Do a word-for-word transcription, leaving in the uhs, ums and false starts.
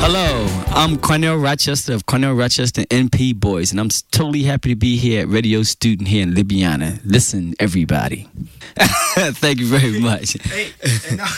Hello, I'm Cornell Rochester of Cornell Rochester N P Boys, and I'm totally happy to be here at Radio Student here in Ljubljana. Listen, everybody. Thank you very much. Hey, and now,